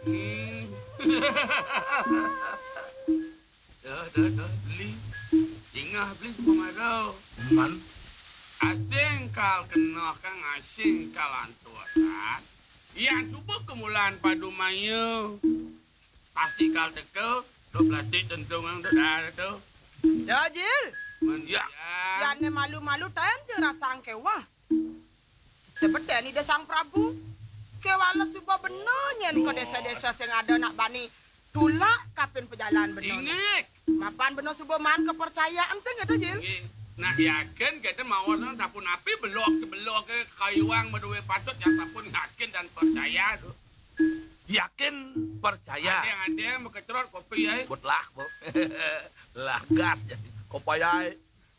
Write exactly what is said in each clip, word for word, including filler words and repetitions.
Hmm. Dah, dah, dah, beli. Tinggal beli pemarau. Man, Asing kal kena kang asing kal antuasan. Yang cuba kemulan padu mayu. Pasti kal teko. Do plastik tentu ngang do dah tu. Ya, Jil. Ya. Yan ne malu-malu tayan je rasang kewah. Sebeda ni desang Prabu. Kewala suba bener nyen ke desa-desa sing ada nak bani tulak kapin pejalan bener. Ingat. Mapan bener suba man kepercayaan sing ada, Jil. Nak yakin kita mau orang sapun api belok sebelok ke kayuang berdua patut yang sapun yakin dan percaya tu. yakin percaya. Ada yang ada yang berkecerot kopi ya. Buat lah, bu. Lah gas jadi kopayai.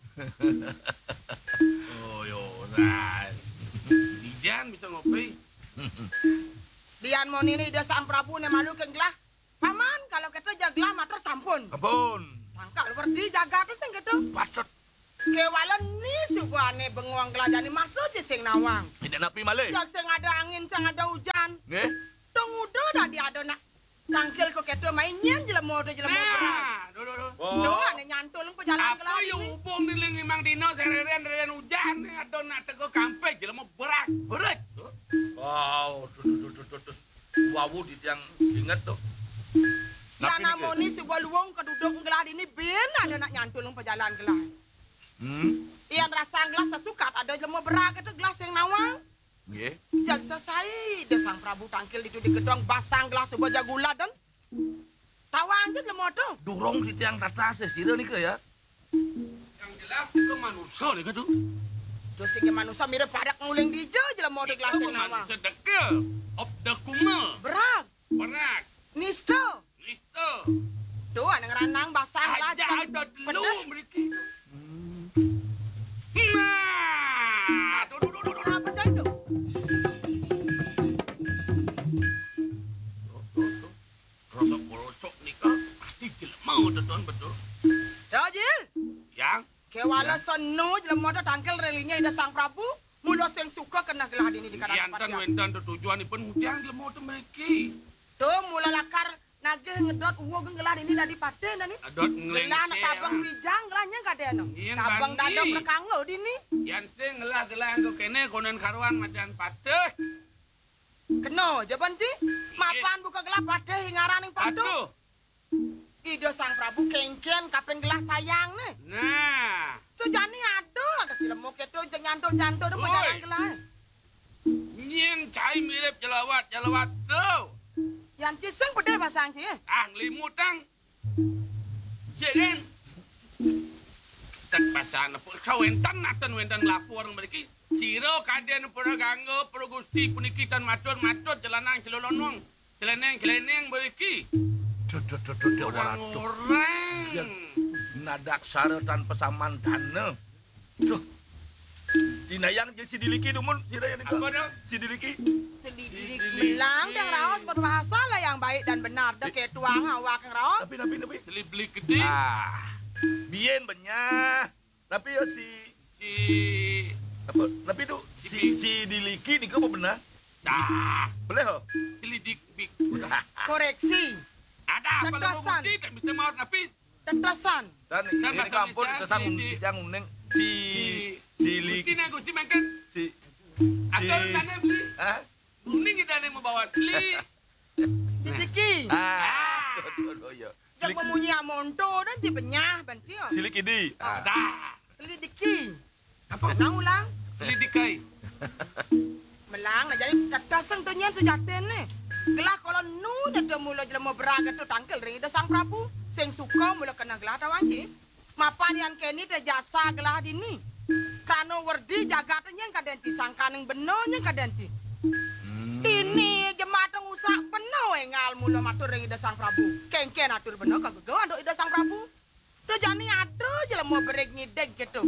Oh yo, nah. Dijan bisa ngopi. Dian mau ini desang Prabu ne malu ke gelah. Paman kalau kita jaga mater sampun. Ampun. Sangkal berdi jaga tu sing gitu. Patut. Kewalan ni subane benguang gelajani masuk je sing nawang. Tidak napi malih. Jak sing ada angin, sing ada hujan. Nggih. Tong udah dah dia ada nak tangkil ko keto mainnya jelema do jelema berat. Nah, do do do. Do ane nyantul ko jalan Apa gelajani. yang hubung di ling limang dino sereren-reren hujan ni ada nak teko kampe jelema berak. Berat. Wow, tuh tuh tuh tuh tuh. Wow, di yang ingat tuh. Ya namoni sebuah luwung keduduk gelah ini ben ada nak nyantul ko jalan gelah. Hmm. Iyan rasa gelas sesukat ada jelema berak itu gelas yang nawang. Nggih. Jak selesai desang Prabu tangkil di di gedong basang gelas sebuah jagula dan tawang je jelema tu. Durung di tiang tata sesira nih ke ya. Yang jelas itu manusia ni katu. Terus sing manusia mirip padak nguling di je jelema de gelas yang nawang. Manusia dekel. Op dekuma. Berak, Berak. nisto. Itu. Tu ana ngeranang basang gelas Aja ada dulu pedes. mereka. Nah, do do do do do. Apa cai tu? Rosok rosok ni kau pasti jelema tonton betul. Ya Jil, Yang kewala sonu jelema tu tangkil relinya ida sang Prabu. Mula sing suka kena gelah ini di kadang Yantan wentan tu tujuan ni pun hujan jelema tu mereka. Tu mula lakar nagih ngedot uwo gelah ini dari paten dan ni. Adot ngeleng. Gelah nak tabang bijang gelahnya enggak ada no. Iya, Tabang Bandi. dadok lekangau di ni. Yang sing ngelah gelah tu kene konon karuan macan pateh. Kena je banci. Mapan buka gelah pateh hingaran ning padu. Aduh. Ida sang Prabu kengken kapen gelah sayang ni. Nah. Tu jani ada lah kasi lemo keto je nyantul-nyantul tu Oi. jalan gelah. Nyen cai mirip jelawat jelawat tu. Yang ciseng pedih pasang ci. Ang limut tang. Jelen. Tak pasan apa kau wentan natan wentan lapor mereka. Siro kaden pura ganggo pura gusti puniki tan matut matut jelanang celolonong. Celeneng celeneng mereka. Tuh tuh tuh tuh dia warat tuh. Orang-orang. Nadak sare tanpa saman dana. Tuh. Dinayang je si diliki dumun, si dayang itu. Apa dah? Si diliki. Selidik bilang yang raos berbahasa lah yang baik dan benar. Dah ke tuang awak yang raos. Tapi tapi tapi. Seli beli gede. Ah. Bien benyah. Tapi ya si Si apa? Tapi tu Si si Bi- si diliki ni kau apa benar? dah. Boleh ho? Selidik big. Koreksi. Ada apa lagi Tegasan. bukti tak bisa mau tapi Tetesan. Dan Dan ini bahasa kampung Indonesia, kesang si- yang uneng si si Gusti liki nak Gusti makan. si Atau si dana beli. ah Uning kita yang membawa beli. Rezeki. ah tuh, tuh, tuh, ya. Jak Silik- memunyi amonto dan ci benyah banci. silik ini ah. Dah. Selidiki. Apa? Kenang ulang. Selidikai. Melang nak jadi tetesan tu nyen sujaten ni. Gelah kalau nu dah mula jelema beraga tu tangkil ring ida sang Prabu. Sing suka mula kena gelah tawang ci. Mapan yang keni te jasa gelah dini. Kano werdi jaga tu nyen kaden ci sangkaning beno nyen kaden ci. Dini jemaat ngusak penuh engal mula matur ring ida sang Prabu. Kengken atur beno kagego anduk ida sang Prabu. Tu jani ada jelema bereg ngideg gitu.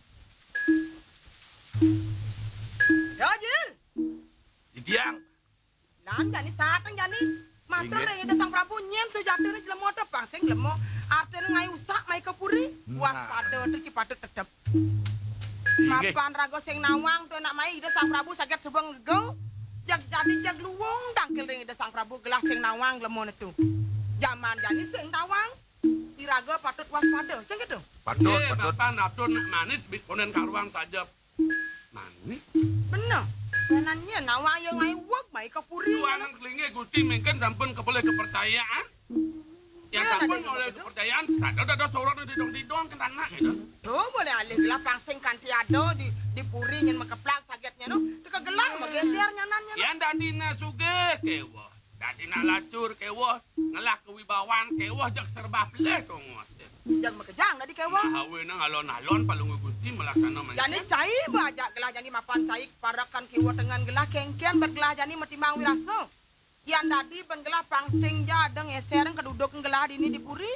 Ya Jil. Itiang Nan jani saat jani matur Inggih. ring ida sang Prabu nyen sejatine jelema te pangsing lemo artine ngai usak mai kepuri. Nah. Waspada tu ci patut tetep. Inggih. Mapan rago sing nawang tu nak mai ida sang Prabu saged subeng ngegong. Jag jadi jag luwung dangkel ring ida Sang Prabu gelah sing nawang lemon itu. Zaman jani sing nawang iraga patut waspada, sing gitu. Patut, Eh, patut. bapak natun manis bikonen karuang saja. Manis? Bener. Kanannya nawang yang ngai wak mai ke puri. Tuangan kelinge Gusti mungkin sampun kepoleh kepercayaan. Yang Ya, sampun ada oleh yang kepercayaan, ada ada sorot di dong di dong kan anak gitu. Tuh boleh alih gelah pangsing kanti ado di di puri nyen mekeplak sagetnya no. Teka gelah mageser nyanannya no. Yang dadina suge kewo, dadina lacur kewo, ngelak kewibawan kewo jak serba peleh tongos. Jag makejang dari kewa. Hawe nang alon-alon palung Gusti melaksana Jani cai baja gelah jani mapan cai parakan kiwa dengan gelah kengkian bergelah jani metimbang wirasa. Yan tadi bengelah pangsing jadeng eseren keduduk gelah dini di puri.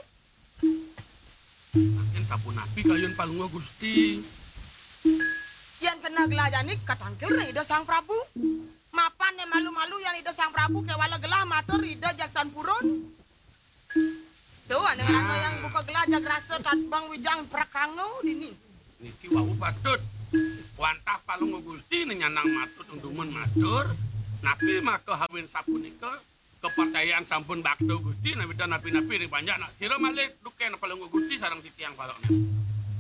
Makin sapun api kayun palung Gusti. Yan kena gelah jani katangkil nih ida Sang Prabu. Mapan ne malu-malu yan ida Sang Prabu kewala gelah matur ida jaktan purun. Tuh ada ngerasa yang buka gelah jag rasa tatbang wijang prakango dini. Niki wau patut. Wantah palung Gusti nyanang matur undumun matur. Napi maka hawin sapunika kepercayaan sampun bakdo Gusti nabi dan napi-napi ring banyak nak sira malih duken palung Gusti sareng titiang palokna.